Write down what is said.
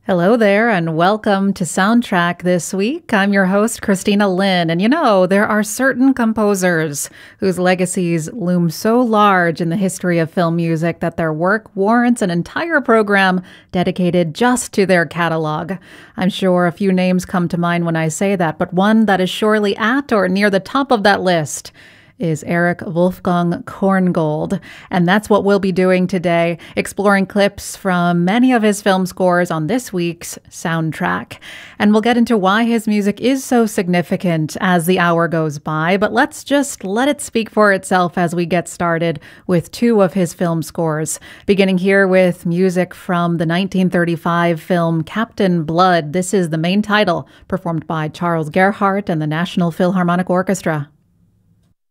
Hello there, and welcome to Soundtrack this week. I'm your host, Christina Lynn. And there are certain composers whose legacies loom so large in the history of film music that their work warrants an entire program dedicated just to their catalog. I'm sure a few names come to mind when I say that, but one that is surely at or near the top of that list is Erich Wolfgang Korngold. And that's what we'll be doing today, exploring clips from many of his film scores on this week's Soundtrack. And we'll get into why his music is so significant as the hour goes by, but let's just let it speak for itself as we get started with two of his film scores, beginning here with music from the 1935 film Captain Blood. This is the main title, performed by Charles Gerhardt and the National Philharmonic Orchestra.